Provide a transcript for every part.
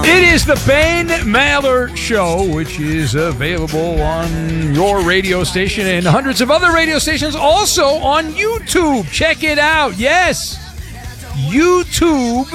It is the Ben Maller Show, which is available on your radio station and hundreds of other radio stations, also on YouTube. Check it out. Yes, YouTube.com.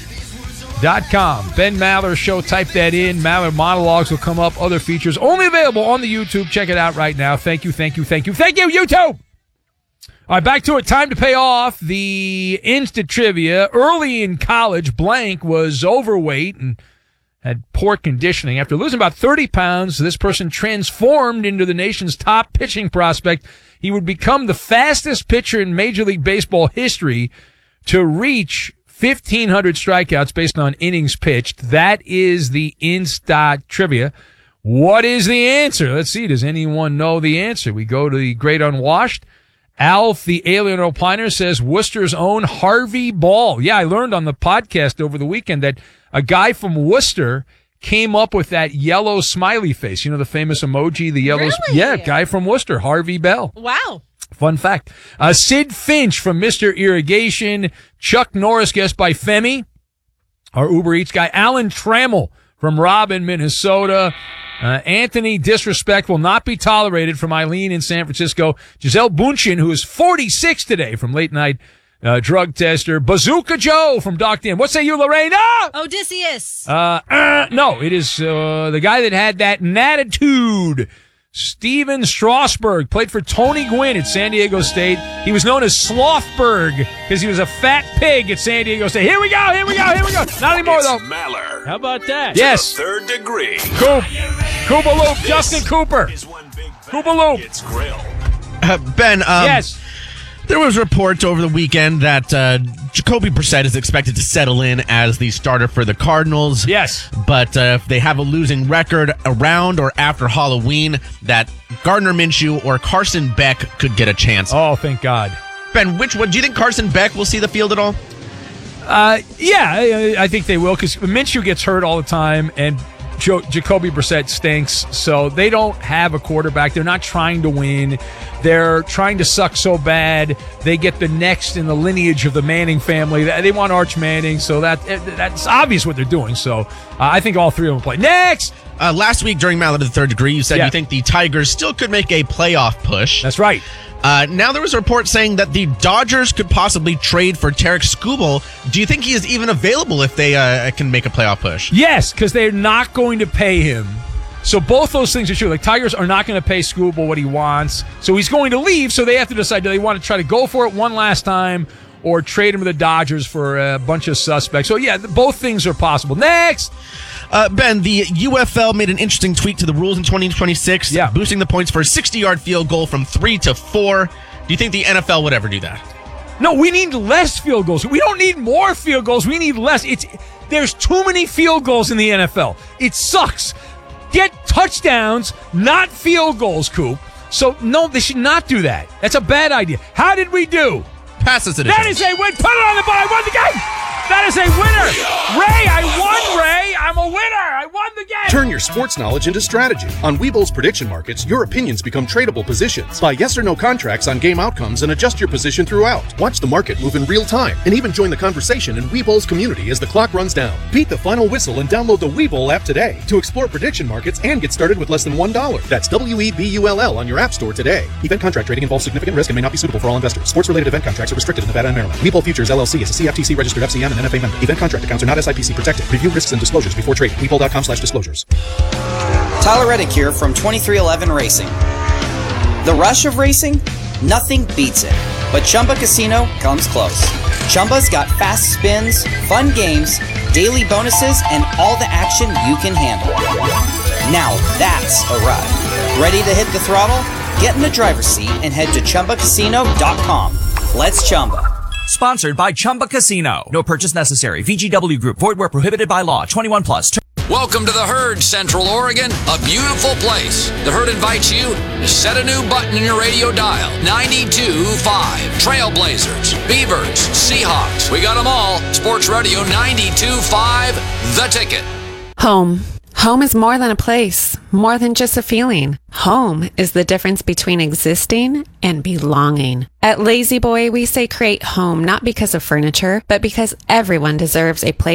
Ben Maller Show. Type that in. Maller Monologues will come up. Other features only available on the YouTube. Check it out right now. Thank you, YouTube. All right, back to it. Time to pay off the instant trivia. Early in college, Blank was overweight and had poor conditioning. After losing about 30 pounds, this person transformed into the nation's top pitching prospect. He would become the fastest pitcher in Major League Baseball history to reach 1,500 strikeouts based on innings pitched. That is the Insta trivia. What is the answer? Let's see. Does anyone know the answer? We go to the Great Unwashed. Alf, the alien opiner, says Worcester's own Harvey Ball. Yeah, I learned on the podcast over the weekend that a guy from Worcester came up with that yellow smiley face. You know, the famous emoji, the yellow. Really? Yeah, guy from Worcester, Harvey Bell. Wow. Fun fact. Sid Finch from Mr. Irrigation. Chuck Norris, guest by Femi, our Uber Eats guy. Alan Trammell from Robin, Minnesota. Anthony Disrespect will not be tolerated from Eileen in San Francisco. Giselle Bündchen, who is 46 today, from Late Night Drug Tester. Bazooka Joe from Doc Dan. What say you, Lorena? Odysseus. No, it is the guy that had that attitude. Steven Strasburg played for Tony Gwynn at San Diego State. He was known as Slothberg because he was a fat pig at San Diego State. Here we go. Not anymore, though. Maller. How about that? To Yes. the third degree. Koopa Loop. Justin Cooper. Koopa Loop. It's grill. Ben, Yes. there was reports over the weekend that Jacoby Brissett is expected to settle in as the starter for the Cardinals. Yes. But if they have a losing record around or after Halloween, that Gardner Minshew or Carson Beck could get a chance. Oh, thank God. Ben, which one? Do you think Carson Beck will see the field at all? Yeah, I think they will because Minshew gets hurt all the time and Jacoby Brissett stinks, so they don't have a quarterback. They're not trying to win. They're trying to suck so bad they get the next in the lineage of the Manning family. They want Arch Manning, so that's obvious what they're doing. So I think all three of them play. Next! Last week during Maller to the Third Degree, you said you think the Tigers still could make a playoff push. That's right. Now there was a report saying that the Dodgers could possibly trade for Tarek Skubal. Do you think he is even available if they can make a playoff push? Yes, because they're not going to pay him. So both those things are true. Like, Tigers are not going to pay Skubal what he wants. So he's going to leave, so they have to decide, do they want to try to go for it one last time or trade him to the Dodgers for a bunch of suspects? So, yeah, both things are possible. Next! Ben, the UFL made an interesting tweak to the rules in 2026, boosting the points for a 60-yard field goal from 3 to 4. Do you think the NFL would ever do that? No, we need less field goals. We don't need more field goals. We need less. There's too many field goals in the NFL. It sucks. Get touchdowns, not field goals, Coop. So, no, they should not do that. That's a bad idea. How did we do? Passes it. That is a win. Put it on the board. I won the game. That is a winner. Ray, I won, Ray. I'm a winner. I won the game. Turn your sports knowledge into strategy. On Webull's prediction markets, your opinions become tradable positions. Buy yes or no contracts on game outcomes and adjust your position throughout. Watch the market move in real time and even join the conversation in Webull's community as the clock runs down. Beat the final whistle and download the Webull app today to explore prediction markets and get started with less than $1. That's WEBULL on your app store today. Event contract trading involves significant risk and may not be suitable for all investors. Sports-related event contracts are restricted in Nevada and Maryland. Webull Futures LLC is a CFTC registered FCM and NFA member. Event contract accounts are not SIPC protected. Review risks and disclosures before trading. Webull.com/disclosures. Tyler Reddick here from 2311 Racing. The rush of racing? Nothing beats it. But Chumba Casino comes close. Chumba's got fast spins, fun games, daily bonuses, and all the action you can handle. Now that's a ride. Ready to hit the throttle? Get in the driver's seat and head to ChumbaCasino.com. Let's Chumba. Sponsored by Chumba Casino. No purchase necessary. VGW Group. Void where prohibited by law. 21 plus. Welcome to the Herd, Central Oregon, a beautiful place. The Herd invites you to set a new button in your radio dial. 92.5. Trailblazers, Beavers, Seahawks. We got them all. Sports Radio 92.5. The Ticket. Home. Home is more than a place, more than just a feeling. Home is the difference between existing and belonging. At Lazy Boy, we say create home not because of furniture, but because everyone deserves a place